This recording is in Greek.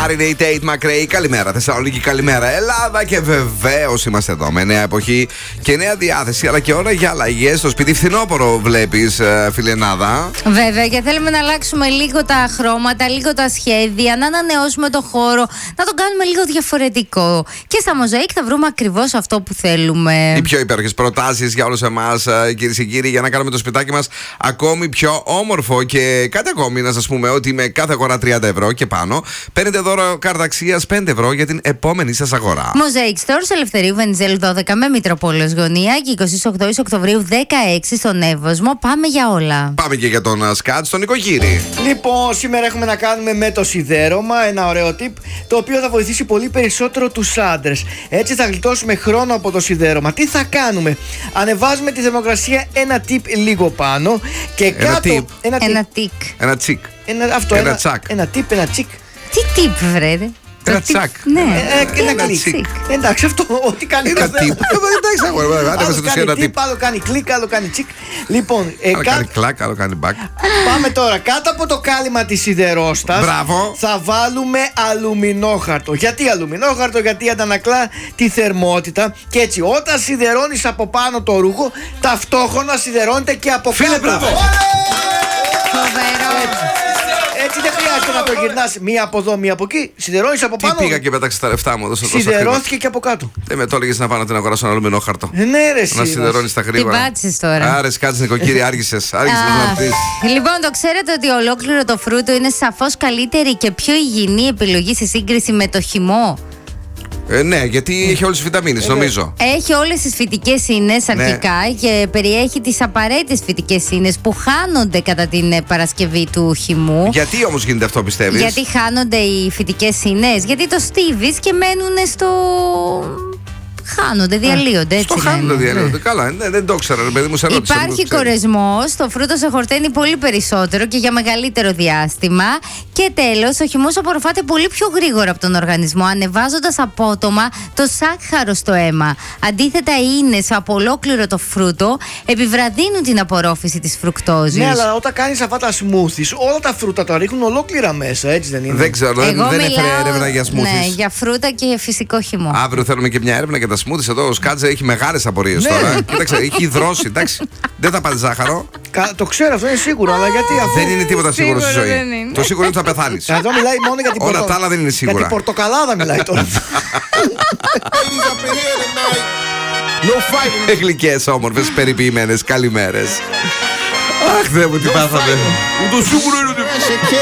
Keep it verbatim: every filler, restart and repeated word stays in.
Μακάρι, η Tate McRae. Καλημέρα, Θεσσαλονίκη, καλημέρα, Ελλάδα. Και βεβαίως είμαστε εδώ με νέα εποχή και νέα διάθεση, αλλά και ώρα για αλλαγές στο σπίτι. Φθινόπωρο, βλέπεις, φιλενάδα. Βέβαια, και θέλουμε να αλλάξουμε λίγο τα χρώματα, λίγο τα σχέδια, να ανανεώσουμε το χώρο, να τον κάνουμε λίγο διαφορετικό. Και στα Μοζαίκ θα βρούμε ακριβώς αυτό που θέλουμε. Οι πιο υπέροχες προτάσεις για όλους εμάς, κυρίες και κύριοι, για να κάνουμε το σπιτάκι μας ακόμη πιο όμορφο. Και κάτι ακόμη, να σας πούμε ότι με κάθε αγορά τριάντα ευρώ και πάνω παίρνετε δώρο κάρτα αξίας πέντε ευρώ για την επόμενη σας αγορά. Μοζαίκ Stores, Ελευθερίου Βενιζέλου δώδεκα με Μητροπόλεως γωνία και είκοσι οκτώ Οκτωβρίου δεκαέξι στον Εύωσμο. Πάμε για όλα. Πάμε και για τον Σκάτ, στον Νοικοκύρη. Λοιπόν, σήμερα έχουμε να κάνουμε με το σιδέρωμα, ένα ωραίο tip το οποίο θα βοηθήσει πολύ περισσότερο τους άντρες. Έτσι θα γλιτώσουμε χρόνο από το σιδέρωμα. Τι θα κάνουμε? Ανεβάζουμε τη θερμοκρασία ένα tip λίγο πάνω και ένα κάτω. Tip. Ένα, ένα τικ. Ένα τσικ. Ένα, αυτό, ένα, ένα τσακ. Ένα tip, ένα τσικ. Τι tip, βρέτε? Ένα τσακ. Ναι, ε, ε, ένα κλικ. Εντάξει, αυτό ό,τι κάνει. Ένα tip. Εντάξει, αγόρι, άλλο κάνει tip, άλλο κάνει κλικ, άλλο κάνει τσικ. Λοιπόν, άλλο κάνει κλακ, άλλο κάνει μπακ. Πάμε τώρα. Κάτω από το κάλυμα της σιδερόστας Μπράβο. θα βάλουμε αλουμινόχαρτο. Γιατί αλουμινόχαρτο? Γιατί αντανακλά τη θερμότητα και έτσι όταν σιδερώνεις από πάνω το ρούχο, ταυτόχρονα σιδερώνεται και από κάτω. Φίλε, μπράβο. Έτσι δεν χρειάζεται να το γυρνάς μία από εδώ, μία από εκεί. Σιδερώνεις από πάνω. Τι πήγα και πέταξε τα λεφτά μου, δώσα τόσα χρήματα. Σιδερώθηκε και από κάτω. Δεν με το έλεγες να πάω να την αγοράσω ένα αλουμινόχαρτο. Ναι, ρε, εσύ. Να σιδερώνεις τα Την γρήγορα. πάτησες τώρα. Άρε, κάτσε νοικοκύρη, άργησες. Άργησες να πεις. Λοιπόν, το ξέρετε ότι ολόκληρο το φρούτο είναι σαφώς καλύτερη και πιο υγιεινή επιλογή σε σύγκριση με το χυμό. Ε, ναι, γιατί έχει όλες τις βιταμίνες, νομίζω. Έχει όλες τις φυτικές ίνες αρχικά και περιέχει τις απαραίτητες φυτικές ίνες που χάνονται κατά την ε, παρασκευή του χυμού. Γιατί όμως γίνεται αυτό, πιστεύεις? Γιατί χάνονται οι φυτικές ίνες? Γιατί το στίβεις και μένουν στο... Χάνονται, διαλύονται, έτσι. Στο χάνονται, διαλύονται. Καλά, ναι, δεν το ήξερα, παιδί μου, σε ρώτησα. Υπάρχει κορεσμός, το φρούτο σε χορταίνει πολύ περισσότερο και για μεγαλύτερο διάστημα. Και τέλος, ο χυμός απορροφάται πολύ πιο γρήγορα από τον οργανισμό, ανεβάζοντας απότομα το σάκχαρο στο αίμα. Αντίθετα, οι ίνες από ολόκληρο το φρούτο επιβραδύνουν την απορρόφηση της φρουκτόζης. Ναι, αλλά όταν κάνεις αυτά τα smoothies, όλα τα φρούτα τα ρίχνουν ολόκληρα μέσα, έτσι δεν είναι? Δεν ξέρω, δεν, δεν έφερε έρευνα για smoothies. Ναι, για φρούτα και φυσικό χυμό. Αύριο θέλουμε και μια έρευνα για τα smoothies. Εδώ ο Σκάτζε έχει μεγάλες απορίες Ναι. τώρα. Κοίταξε, έχει δρώσει, εντάξει. Δεν θα πάρει ζάχαρο. Κα, το ξέρω, αυτό είναι σίγουρο, αλλά γιατί αφού... Δεν είναι τίποτα σίγουρο στη Σίγουρο ζωή. δεν είναι. Το σίγουρο είναι ότι θα πεθάνεις. Εδώ μιλάει μόνο για την Όλα πορτο- τα άλλα δεν είναι σίγουρα. Για την πορτοκαλάδα μιλάει τώρα. Γλυκές, όμορφες, περιποιημένες καλημέρες. Αχ, Θεέ μου, τι πάθαμε. Το σίγουρο είναι ότι...